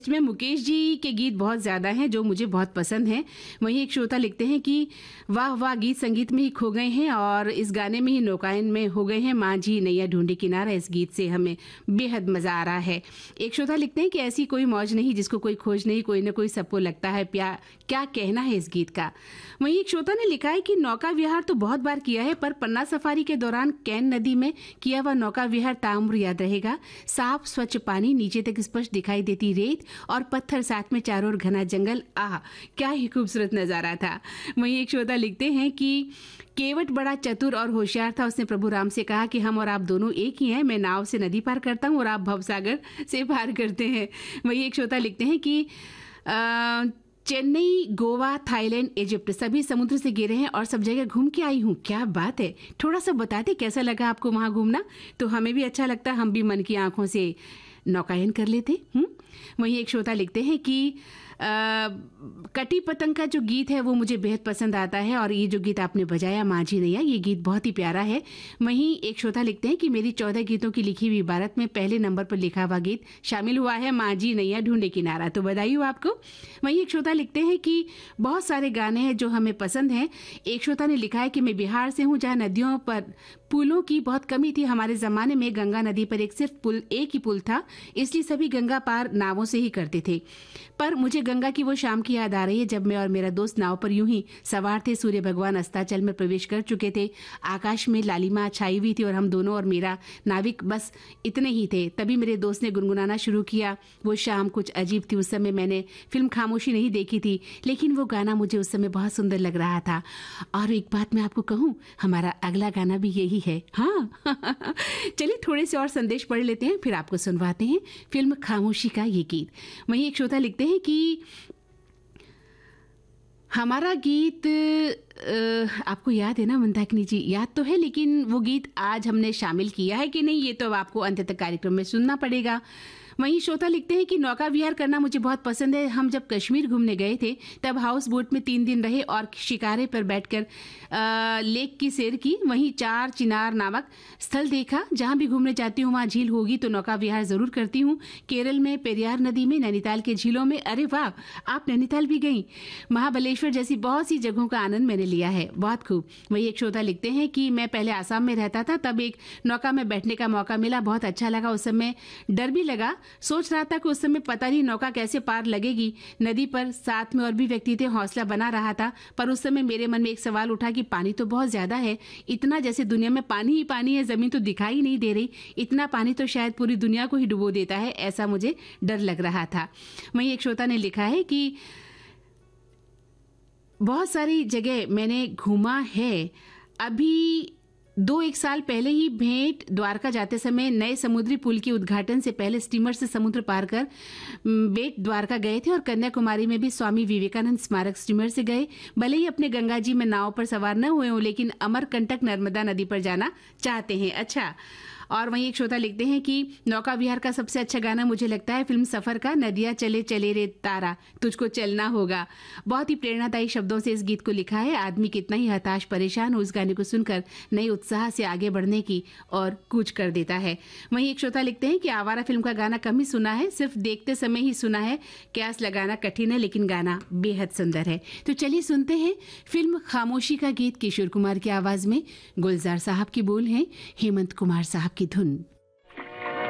इसमें मुकेश जी के गीत बहुत ज़्यादा हैं जो मुझे बहुत पसंद हैं। वहीं एक श्रोता लिखते हैं कि वाह वाह, गीत संगीत में ही खो गए हैं और इस गाने में ही नौकायन में हो गए हैं। माँ जी नैया ढूंढे किनारा, इस गीत से हमें बेहद मज़ा आ रहा है। एक श्रोता लिखते हैं कि ऐसी कोई मौज नहीं जिसको कोई खोज नहीं, कोई ना कोई सबको लगता है प्यार। क्या कहना है इस गीत का। वहीं एक श्रोता ने लिखा है कि नौका विहार तो बहुत बार किया है, पर पन्ना सफारी के दौरान कैन नदी में किया हुआ नौका विहार ताउम्र याद रहेगा। साफ स्वच्छ पानी, नीचे तक स्पष्ट दिखाई देती रेत और पत्थर, साथ में चारों ओर घना जंगल। आह, क्या ही खूबसूरत नजारा था। वहीं एक श्रोता लिखते हैं कि केवट बड़ा चतुर और होशियार था। उसने प्रभु राम से कहा कि हम और आप दोनों एक ही हैं, मैं नाव से नदी पार करता हूँ और आप भवसागर से पार करते हैं। वहीं एक श्रोता लिखते हैं कि चेन्नई, गोवा, थाईलैंड, इजिप्ट सभी समुद्र से घिरे हैं और सब जगह घूम के आई हूँ। क्या बात है, थोड़ा सा बताते कैसा लगा आपको वहां घूमना। तो हमें भी अच्छा लगता, हम भी मन की आंखों से नौकायन कर लेते। वहीं एक श्रोता लिखते हैं कि कटी पतंग का जो गीत है वो मुझे बेहद पसंद आता है और ये जो गीत आपने बजाया माझी नैया, ये गीत बहुत ही प्यारा है। वहीं एक श्रोता लिखते हैं कि मेरी 14 गीतों की लिखी हुई इबारत में पहले नंबर पर लिखा हुआ गीत शामिल हुआ है, माझी नैया ढूंढे किनारा, तो बधाई हो आपको। वहीं एक श्रोता लिखते हैं कि बहुत सारे गाने हैं जो हमें पसंद हैं। एक श्रोता ने लिखा है कि मैं बिहार से हूँ, जहाँ नदियों पर पुलों की बहुत कमी थी। हमारे जमाने में गंगा नदी पर एक ही पुल था, इसलिए सभी गंगा पार नावों से ही करते थे। पर मुझे गंगा की वो शाम की याद आ रही है जब मैं और मेरा दोस्त नाव पर यूं ही सवार थे। सूर्य भगवान अस्ताचल में प्रवेश कर चुके थे, आकाश में लालिमा छाई हुई थी और हम दोनों और मेरा नाविक बस इतने ही थे। तभी मेरे दोस्त ने गुनगुनाना शुरू किया। वो शाम कुछ अजीब थी। उस समय मैंने फिल्म खामोशी नहीं देखी थी, लेकिन वो गाना मुझे उस समय बहुत सुंदर लग रहा था। और एक बात मैं आपको कहूँ, हमारा अगला गाना भी यही है। हाँ चलिए थोड़े से और संदेश पढ़ लेते हैं, फिर आपको सुनवाते हैं फिल्म खामोशी का ये गीत। वहीं एक श्रोता लिखते हैं कि हमारा गीत आपको याद है ना मंदाकिनी जी? याद तो है, लेकिन वो गीत आज हमने शामिल किया है कि नहीं, ये तो अब आपको अंत तक कार्यक्रम में सुनना पड़ेगा। वहीं श्रोता लिखते हैं कि नौका विहार करना मुझे बहुत पसंद है। हम जब कश्मीर घूमने गए थे तब हाउस बोट में 3 दिन रहे और शिकारे पर बैठकर लेक की सैर की। वहीं 4 चिनार नामक स्थल देखा। जहां भी घूमने जाती हूँ वहां झील होगी तो नौका विहार जरूर करती हूँ। केरल में पेरियार नदी में, नैनीताल के झीलों में। अरे वाह, आप नैनीताल भी गई। महाबलेश्वर जैसी बहुत सी जगहों का आनंद मैंने लिया है, बहुत खूब। वही एक श्रोता लिखते हैं कि मैं पहले आसाम में रहता था, तब एक नौका में बैठने का मौका मिला, बहुत अच्छा लगा। उस समय डर भी लगा, सोच रहा था कि उस समय पता नहीं नौका कैसे पार लगेगी नदी पर। साथ में और भी व्यक्ति थे, हौसला बना रहा था। पर उस समय मेरे मन में एक सवाल उठा कि पानी तो बहुत ज्यादा है, इतना जैसे दुनिया में पानी ही पानी है, जमीन तो दिखाई नहीं दे रही। इतना पानी तो शायद पूरी दुनिया को ही डुबो देता है, ऐसा मुझे डर लग रहा था। वहीं एक श्रोता ने लिखा है कि बहुत सारी जगह मैंने घूमा है। अभी 2-1 साल पहले ही भेंट द्वारका जाते समय नए समुद्री पुल के उद्घाटन से पहले स्टीमर से समुद्र पार कर बेट द्वारका गए थे और कन्याकुमारी में भी स्वामी विवेकानंद स्मारक स्टीमर से गए। भले ही अपने गंगा जी में नाव पर सवार न हुए हों, लेकिन अमरकंटक नर्मदा नदी पर जाना चाहते हैं। अच्छा, और वहीं एक श्रोता लिखते हैं कि नौका विहार का सबसे अच्छा गाना मुझे लगता है फिल्म सफर का, नदिया चले चले रे तारा, तुझको चलना होगा। बहुत ही प्रेरणादायी शब्दों से इस गीत को लिखा है। आदमी कितना ही हताश परेशान हो, इस गाने को सुनकर नए उत्साह से आगे बढ़ने की और कूच कर देता है। वहीं एक श्रोता लिखते हैं कि आवारा फिल्म का गाना कम ही सुना है, सिर्फ देखते समय ही सुना है। क्यास लगाना कठिन है, लेकिन गाना बेहद सुंदर है। तो चलिए सुनते हैं फिल्म खामोशी का गीत किशोर कुमार की आवाज में। गुलजार साहब की बोल हैं, हेमंत कुमार साहब की धुन।